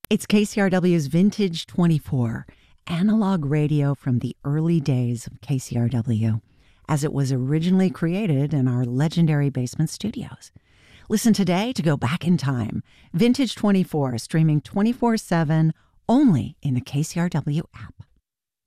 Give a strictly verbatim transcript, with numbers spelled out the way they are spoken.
It's K C R W's Vintage twenty-four, analog radio from the early days of K C R W, as it was originally created in our legendary basement studios. Listen today to go back in time. Vintage twenty-four, streaming twenty-four seven, only in the K C R W app.